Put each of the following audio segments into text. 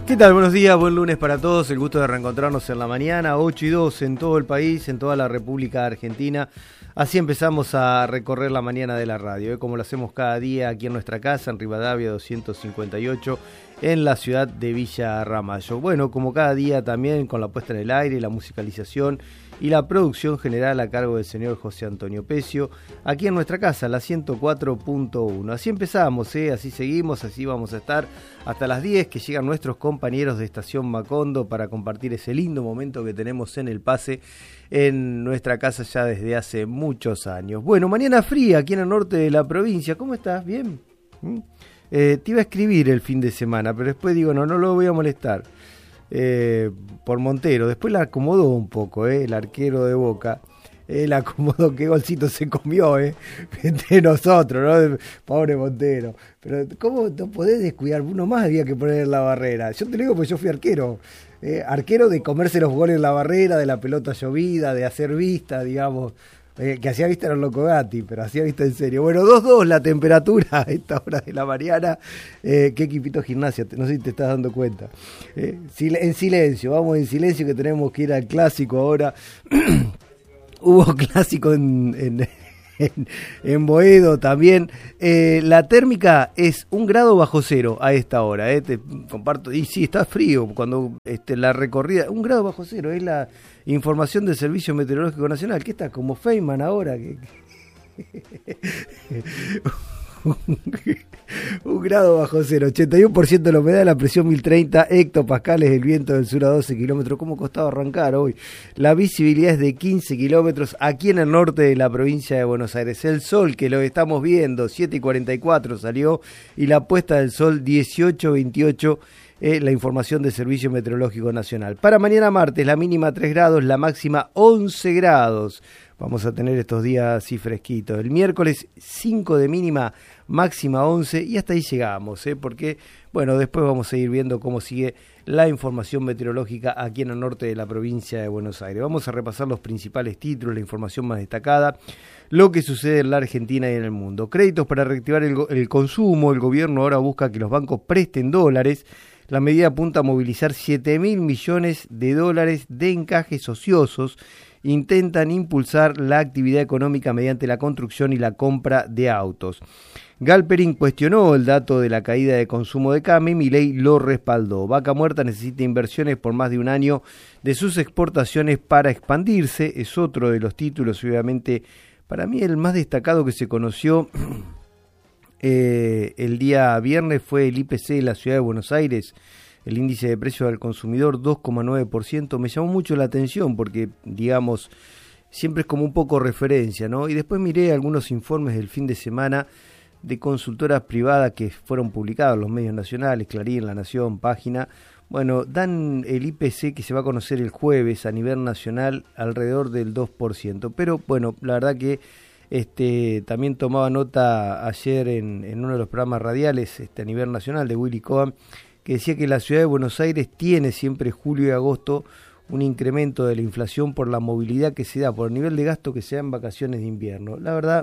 ¿Qué tal? Buenos días, buen lunes para todos. El gusto de reencontrarnos en la mañana, 8:02 en todo el país, en toda la República Argentina. Así empezamos a recorrer la mañana de la radio, como lo hacemos cada día aquí en nuestra casa, en Rivadavia 258, en la ciudad de Villa Ramallo. Bueno, como cada día también con la puesta en el aire, la musicalización y la producción general a cargo del señor José Antonio Pecio, aquí en nuestra casa, la 104.1. Así empezamos, así seguimos, así vamos a estar hasta las 10, que llegan nuestros compañeros de Estación Macondo para compartir ese lindo momento que tenemos en el pase en nuestra casa ya desde hace muchos años. Bueno, mañana fría aquí en el norte de la provincia. ¿Cómo estás? ¿Bien? Te iba a escribir el fin de semana, pero después digo, no lo voy a molestar. Por Montero, después la acomodó un poco, el arquero de Boca, la acomodó, qué golcito se comió, entre nosotros, ¿no? Pobre Montero, pero ¿cómo no podés descuidar? Uno más había que poner en la barrera. Yo te lo digo porque yo fui arquero, arquero de comerse los goles en la barrera, de la pelota llovida, de hacer vista, digamos. Que hacía vista era Loco Gatti, pero hacía vista en serio. Bueno, 2-2 la temperatura a esta hora de la mañana. Qué equipito Gimnasia, no sé si te estás dando cuenta. En silencio, vamos en silencio que tenemos que ir al clásico ahora. Hubo clásico en Boedo también. La térmica es 1 grado bajo cero a esta hora. Te comparto, y sí, está frío cuando la recorrida, 1 grado bajo cero, es la información del Servicio Meteorológico Nacional, que está como Feynman ahora. 1 grado bajo cero, 81% de la humedad, la presión 1030 hectopascales, el viento del sur a 12 kilómetros. ¿Cómo costaba arrancar hoy? La visibilidad es de 15 kilómetros aquí en el norte de la provincia de Buenos Aires. El sol, que lo estamos viendo, 7:44 salió, y la puesta del sol 18:28. La información del Servicio Meteorológico Nacional. Para mañana martes, la mínima 3 grados, la máxima 11 grados. Vamos a tener estos días así fresquitos. El miércoles 5 de mínima, máxima 11, y hasta ahí llegamos, porque, bueno, después vamos a ir viendo cómo sigue la información meteorológica aquí en el norte de la provincia de Buenos Aires. Vamos a repasar los principales títulos, la información más destacada, lo que sucede en la Argentina y en el mundo. Créditos para reactivar el consumo. El gobierno ahora busca que los bancos presten dólares. La medida apunta a movilizar 7.000 millones de dólares de encajes ociosos. Intentan impulsar la actividad económica mediante la construcción y la compra de autos. Galperín cuestionó el dato de la caída de consumo de carne y Milei lo respaldó. Vaca Muerta necesita inversiones por más de un año de sus exportaciones para expandirse. Es otro de los títulos, obviamente, para mí el más destacado que se conoció el día viernes fue el IPC de la ciudad de Buenos Aires, el índice de precios al consumidor 2,9%. Me llamó mucho la atención porque, digamos, siempre es como un poco referencia, ¿no? Y después miré algunos informes del fin de semana de consultoras privadas que fueron publicados en los medios nacionales, Clarín, La Nación, Página. Bueno, dan el IPC que se va a conocer el jueves a nivel nacional alrededor del 2%. Pero bueno, la verdad que también tomaba nota ayer en uno de los programas radiales a nivel nacional de Willy Cohen, que decía que la ciudad de Buenos Aires tiene siempre julio y agosto un incremento de la inflación por la movilidad que se da, por el nivel de gasto que se da en vacaciones de invierno. La verdad,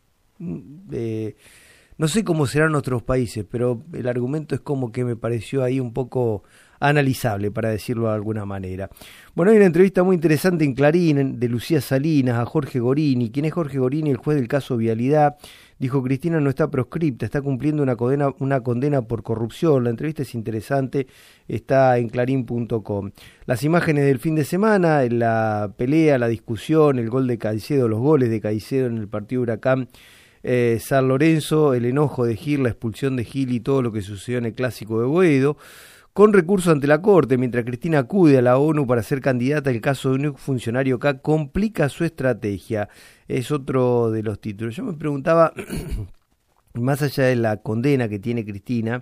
no sé cómo serán otros países, pero el argumento es como que me pareció ahí un poco analizable, para decirlo de alguna manera. Bueno, hay una entrevista muy interesante en Clarín de Lucía Salinas a Jorge Gorini. ¿Quién es Jorge Gorini? El juez del caso Vialidad. Dijo: Cristina no está proscripta, está cumpliendo una condena por corrupción. La entrevista es interesante, está en clarín.com. Las imágenes del fin de semana, la pelea, la discusión, el gol de Caicedo, los goles de Caicedo en el partido Huracán San Lorenzo, el enojo de Gil, la expulsión de Gil y todo lo que sucedió en el clásico de Boedo. Con recurso ante la Corte, mientras Cristina acude a la ONU para ser candidata, el caso de un funcionario acá complica su estrategia. Es otro de los títulos. Yo me preguntaba, más allá de la condena que tiene Cristina,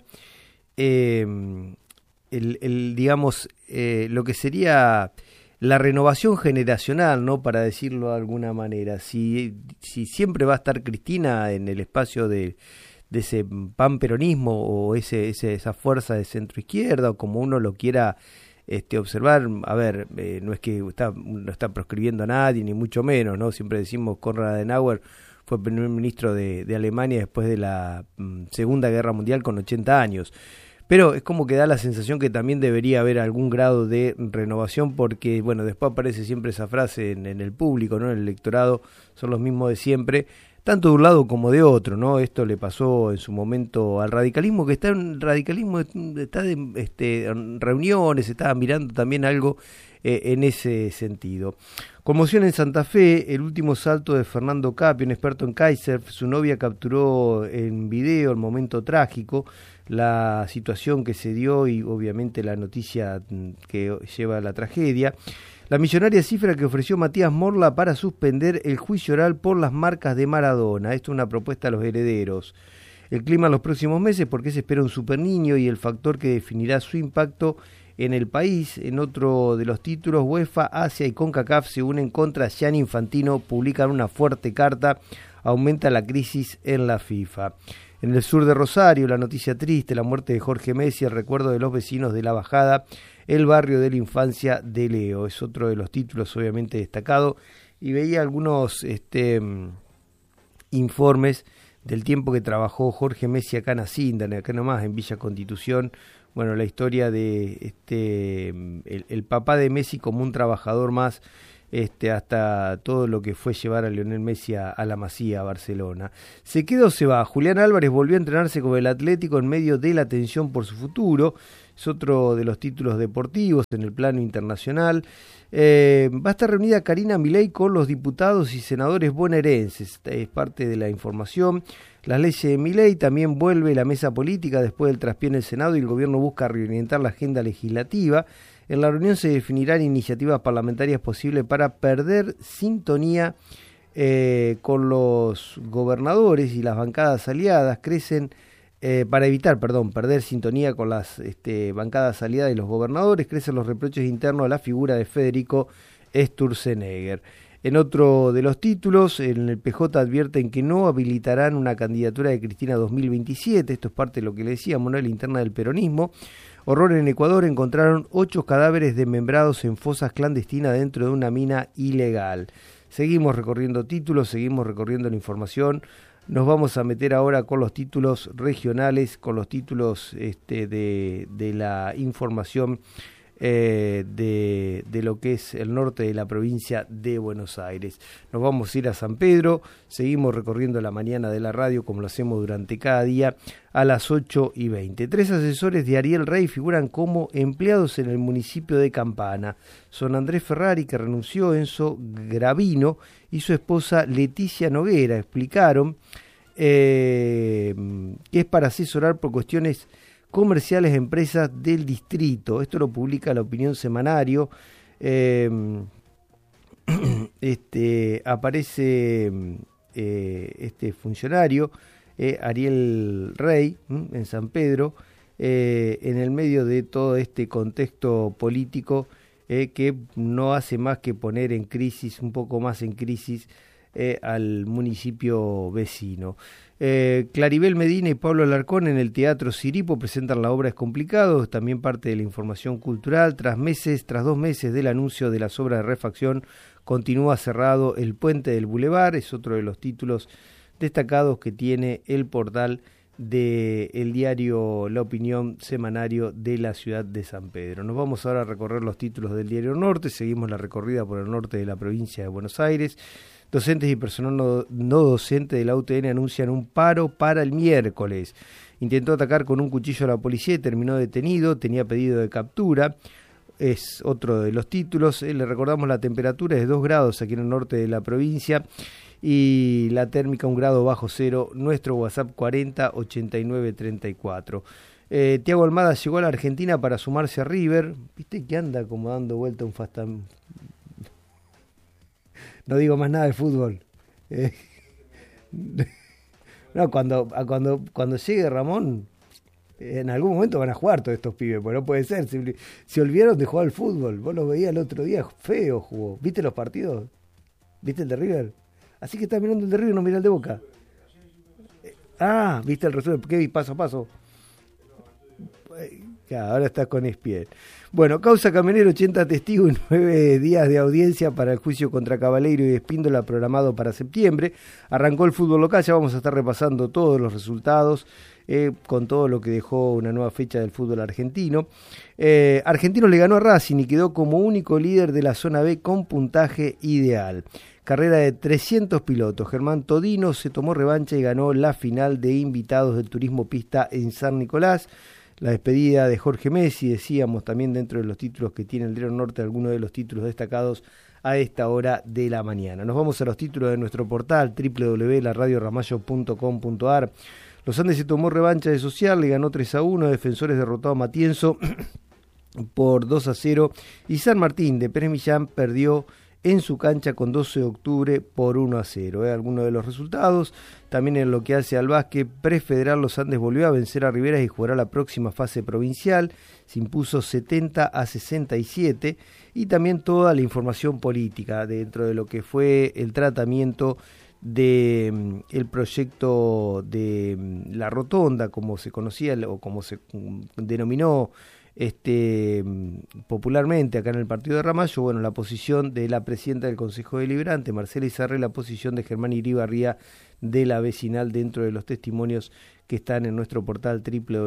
digamos, lo que sería la renovación generacional, ¿no? Para decirlo de alguna manera. Si siempre va a estar Cristina en el espacio de ese panperonismo o esa fuerza de centro izquierda, o como uno lo quiera observar. A ver, no es que no está proscribiendo a nadie, ni mucho menos, ¿no? Siempre decimos Konrad Adenauer fue primer ministro de Alemania después de la Segunda Guerra Mundial con 80 años. pero es como que da la sensación que también debería haber algún grado de renovación, porque bueno, después aparece siempre esa frase en el público, ¿no? En el electorado son los mismos de siempre, tanto de un lado como de otro, ¿no? Esto le pasó en su momento al radicalismo, que está en radicalismo, está en reuniones, estaba mirando también algo en ese sentido. Conmoción en Santa Fe, el último salto de Fernando Capio, un experto en kitesurf. Su novia capturó en video el momento trágico, la situación que se dio y obviamente la noticia que lleva a la tragedia. La millonaria cifra que ofreció Matías Morla para suspender el juicio oral por las marcas de Maradona. Esto es una propuesta a los herederos. El clima en los próximos meses, porque se espera un superniño y el factor que definirá su impacto en el país. En otro de los títulos, UEFA, Asia y CONCACAF se unen contra Gianni Infantino, publican una fuerte carta, aumenta la crisis en la FIFA. En el sur de Rosario, la noticia triste, la muerte de Jorge Messi, el recuerdo de los vecinos de La Bajada, el barrio de la infancia de Leo. Es otro de los títulos obviamente destacado. Y veía algunos informes del tiempo que trabajó Jorge Messi acá en Acindan, acá nomás en Villa Constitución. Bueno, la historia de el papá de Messi como un trabajador más, hasta todo lo que fue llevar a Lionel Messi a la Masía, a Barcelona. ¿Se queda o se va? Julián Álvarez volvió a entrenarse con el Atlético en medio de la tensión por su futuro. Es otro de los títulos deportivos en el plano internacional. Va a estar reunida Karina Milei con los diputados y senadores bonaerenses. Es parte de la información. Las leyes de Milei, también vuelve la mesa política después del traspié en el Senado y el gobierno busca reorientar la agenda legislativa. En la reunión se definirán iniciativas parlamentarias posibles para perder sintonía con los gobernadores y las bancadas aliadas. Para evitar, perder sintonía con las bancadas aliadas y los gobernadores, crecen los reproches internos a la figura de Federico Sturzenegger. En otro de los títulos, en el PJ advierten que no habilitarán una candidatura de Cristina 2027. Esto es parte de lo que le decíamos, ¿no? La interna del peronismo. Horror en Ecuador, encontraron 8 cadáveres desmembrados en fosas clandestinas dentro de una mina ilegal. Seguimos recorriendo títulos, seguimos recorriendo la información. Nos vamos a meter ahora con los títulos regionales, con los títulos de la información de lo que es el norte de la provincia de Buenos Aires. Nos vamos a ir a San Pedro, seguimos recorriendo la mañana de la radio como lo hacemos durante cada día a las 8:20. 3 asesores de Ariel Rey figuran como empleados en el municipio de Campana. Son Andrés Ferrari, que renunció, Enzo Gravino y su esposa Leticia Noguera. Explicaron que es para asesorar por cuestiones comerciales empresas del distrito. Esto lo publica La Opinión Semanario. Aparece este funcionario, Ariel Rey, en San Pedro, en el medio de todo este contexto político que no hace más que poner en crisis, un poco más en crisis, al municipio vecino. Claribel Medina y Pablo Alarcón en el Teatro Siripo presentan la obra Es Complicado, también parte de la información cultural. Tras 2 meses del anuncio de las obras de refacción, continúa cerrado el puente del Boulevard. Es otro de los títulos destacados que tiene el portal del diario La Opinión Semanario de la ciudad de San Pedro. Nos vamos ahora a recorrer los títulos del Diario Norte. Seguimos la recorrida por el norte de la provincia de Buenos Aires. Docentes y personal no docente de la UTN anuncian un paro para el miércoles. Intentó atacar con un cuchillo a la policía y terminó detenido, tenía pedido de captura. Es otro de los títulos. Le recordamos la temperatura es de 2 grados aquí en el norte de la provincia y la térmica 1 grado bajo cero. Nuestro WhatsApp 40 89 34. Thiago Almada llegó a la Argentina para sumarse a River. Viste que anda como dando vuelta un fastam. No digo más nada de fútbol. No, cuando llegue Ramón, en algún momento van a jugar todos estos pibes, porque no puede ser. Se olvidaron de jugar al fútbol. Vos los veías el otro día, feo jugó. ¿Viste los partidos? ¿Viste el de River? Así que estás mirando el de River y no mira el de Boca. ¿Viste el resumen? ¿Qué vi paso a paso? Claro, ahora estás con Espiel. Bueno, causa Camionero, 80 testigos y 9 días de audiencia para el juicio contra Cabaleiro y Espíndola programado para septiembre. Arrancó el fútbol local, ya vamos a estar repasando todos los resultados con todo lo que dejó una nueva fecha del fútbol argentino. Argentino le ganó a Racing y quedó como único líder de la zona B con puntaje ideal. Carrera de 300 pilotos. Germán Todino se tomó revancha y ganó la final de invitados del turismo pista en San Nicolás. La despedida de Jorge Messi, decíamos también dentro de los títulos que tiene el Diario Norte, algunos de los títulos destacados a esta hora de la mañana. Nos vamos a los títulos de nuestro portal www.laradioramallo.com.ar. Los Andes se tomó revancha de Social, le ganó 3-1, Defensores derrotó a Matienzo por 2-0 y San Martín de Pérez Millán perdió en su cancha con 12 de octubre por 1-0. Algunos de los resultados. También en lo que hace al básquet, Prefederal Los Andes volvió a vencer a Riveras y jugará la próxima fase provincial. Se impuso 70-67. Y también toda la información política dentro de lo que fue el tratamiento de el proyecto de la rotonda, como se conocía o como se denominó popularmente acá en el partido de Ramallo. Bueno, la posición de la presidenta del Consejo Deliberante, Marcela Izarre, la posición de Germán Iribarría de la vecinal dentro de los testimonios que están en nuestro portal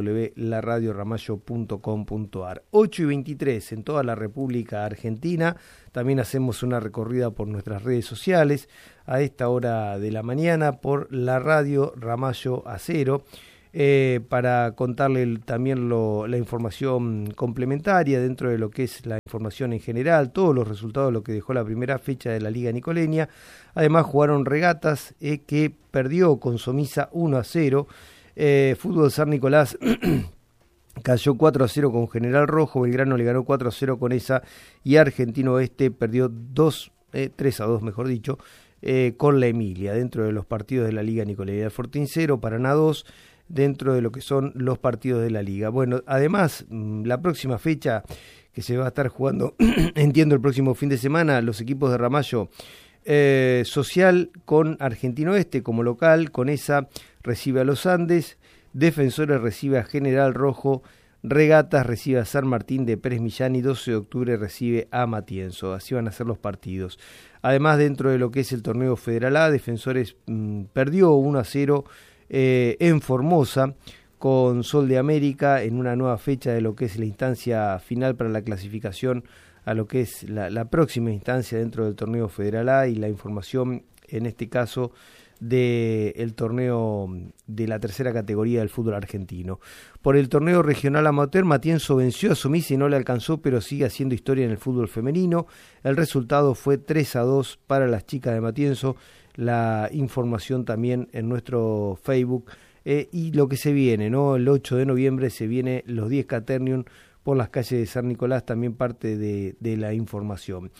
www.laradioramallo.com.ar. 8:23 en toda la República Argentina. También hacemos una recorrida por nuestras redes sociales a esta hora de la mañana por la radio Ramallo Acero. Para contarle también la información complementaria dentro de lo que es la información en general, todos los resultados de lo que dejó la primera fecha de la Liga Nicoleña. Además jugaron Regatas que perdió con Somisa 1-0. Fútbol San Nicolás cayó 4-0 con General Rojo, Belgrano le ganó 4-0 con esa y Argentino Oeste perdió 3-2 mejor dicho, con la Emilia dentro de los partidos de la Liga Nicoleña. El Fortín 0, Paraná 2, dentro de lo que son los partidos de la Liga. Bueno, además, la próxima fecha que se va a estar jugando, entiendo el próximo fin de semana, los equipos de Ramallo, Social con Argentino Oeste como local, con esa recibe a Los Andes, Defensores recibe a General Rojo, Regatas recibe a San Martín de Pérez Millán y 12 de octubre recibe a Matienzo. Así van a ser los partidos. Además, dentro de lo que es el torneo Federal A, Defensores perdió 1-0 en Formosa con Sol de América en una nueva fecha de lo que es la instancia final para la clasificación a lo que es la próxima instancia dentro del torneo Federal A y la información en este caso del torneo de la tercera categoría del fútbol argentino. Por el torneo regional amateur, Matienzo venció a Somisa y no le alcanzó, pero sigue haciendo historia en el fútbol femenino. El resultado fue 3-2 para las chicas de Matienzo. La información también en nuestro Facebook y lo que se viene, ¿no? El 8 de noviembre se viene los 10 Caternium por las calles de San Nicolás, también parte de la información.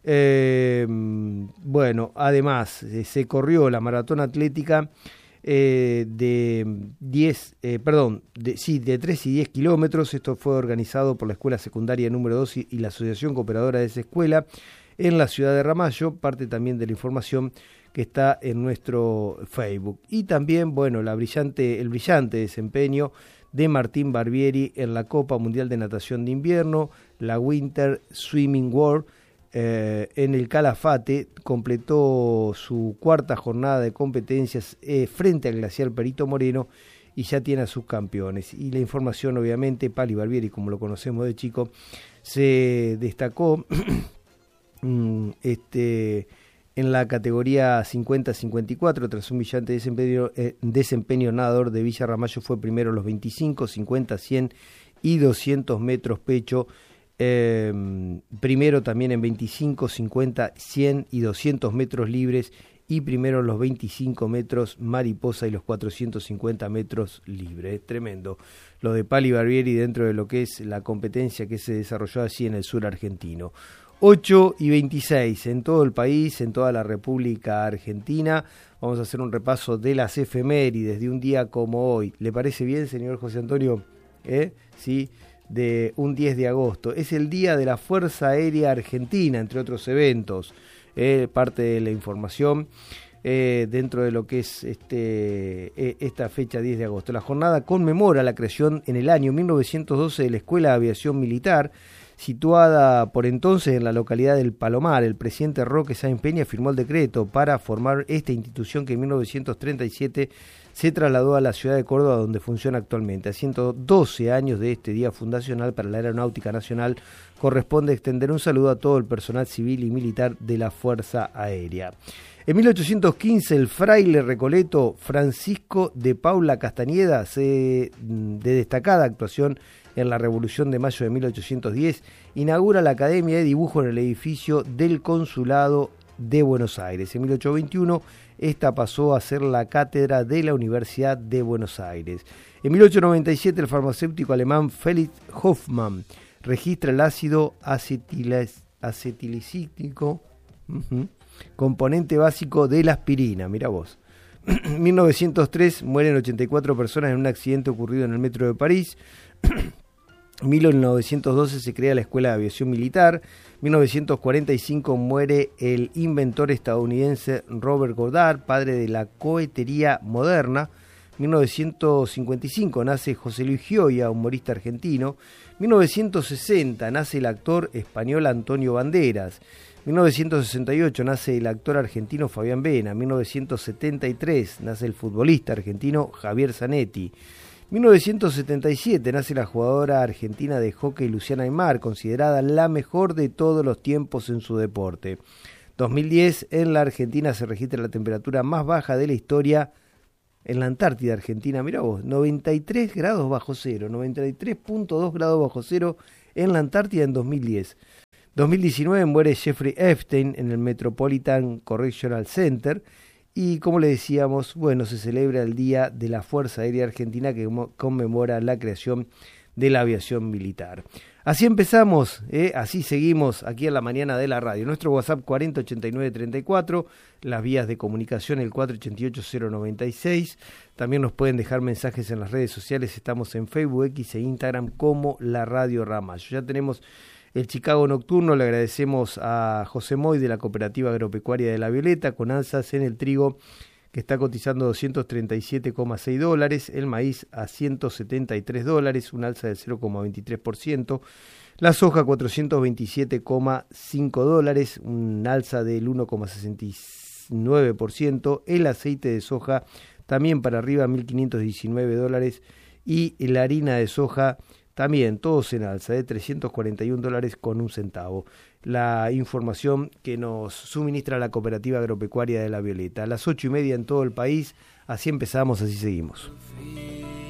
Bueno, además se corrió la maratón atlética de 3 y 10 kilómetros. Esto fue organizado por la Escuela Secundaria número 2 y la Asociación Cooperadora de esa escuela en la ciudad de Ramallo, parte también de la información que está en nuestro Facebook. Y también, bueno, el brillante desempeño de Martín Barbieri en la Copa Mundial de Natación de Invierno, la Winter Swimming World, en el Calafate, completó su cuarta jornada de competencias frente al Glaciar Perito Moreno y ya tiene a sus campeones. Y la información, obviamente, Pali Barbieri, como lo conocemos de chico, se destacó en la categoría 50-54, tras un brillante desempeño nadador de Villa Ramallo, fue primero en los 25, 50, 100 y 200 metros pecho. Primero también en 25, 50, 100 y 200 metros libres y primero en los 25 metros mariposa y los 450 metros libres. Tremendo lo de Pali Barbieri dentro de lo que es la competencia que se desarrolló allí en el sur argentino. 8:26 en todo el país, en toda la República Argentina. Vamos a hacer un repaso de las efemérides de un día como hoy. ¿Le parece bien, señor José Antonio? Sí, de un 10 de agosto. Es el Día de la Fuerza Aérea Argentina, entre otros eventos. Parte de la información. dentro de lo que es esta fecha 10 de agosto. La jornada conmemora la creación en el año 1912 de la Escuela de Aviación Militar, situada por entonces en la localidad del Palomar. El presidente Roque Sáenz Peña firmó el decreto para formar esta institución que en 1937 se trasladó a la ciudad de Córdoba, donde funciona actualmente. A 112 años de este día fundacional para la Aeronáutica Nacional, corresponde extender un saludo a todo el personal civil y militar de la Fuerza Aérea. En 1815, el fraile recoleto Francisco de Paula Castañeda, de destacada actuación en la Revolución de Mayo de 1810, inaugura la Academia de Dibujo en el edificio del Consulado de Buenos Aires. En 1821, esta pasó a ser la cátedra de la Universidad de Buenos Aires. En 1897, el farmacéutico alemán Felix Hoffmann registra el ácido acetilicítico, componente básico de la aspirina. Mira vos. En 1903 mueren 84 personas en un accidente ocurrido en el metro de París. En 1912 se crea la Escuela de Aviación Militar. En 1945 muere el inventor estadounidense Robert Goddard, padre de la cohetería moderna. En 1955 nace José Luis Gioia, humorista argentino. En 1960 nace el actor español Antonio Banderas. En 1968 nace el actor argentino Fabián Vena. En 1973 nace el futbolista argentino Javier Zanetti. En 1977 nace la jugadora argentina de hockey Luciana Aymar, considerada la mejor de todos los tiempos en su deporte. 2010, en la Argentina se registra la temperatura más baja de la historia en la Antártida Argentina. Mirá vos, 93 grados bajo cero, 93.2 grados bajo cero en la Antártida en 2010. 2019 muere Jeffrey Epstein en el Metropolitan Correctional Center. Y como le decíamos, bueno, se celebra el Día de la Fuerza Aérea Argentina, que conmemora la creación de la aviación militar. Así empezamos, así seguimos aquí en la mañana de la radio. Nuestro WhatsApp 408934, las vías de comunicación el 488096. También nos pueden dejar mensajes en las redes sociales, estamos en Facebook, X e Instagram como La Radio Ramallo. Ya tenemos el Chicago Nocturno. Le agradecemos a José Moy de la Cooperativa Agropecuaria de La Violeta, con alzas en el trigo que está cotizando $237,6, el maíz a $173, un alza del 0,23%, la soja $427,5, un alza del 1,69%, el aceite de soja también para arriba, $1.519, y la harina de soja también, todos en alza, de $341,01. La información que nos suministra la Cooperativa Agropecuaria de La Violeta. A las 8:30 en todo el país, así empezamos, así seguimos.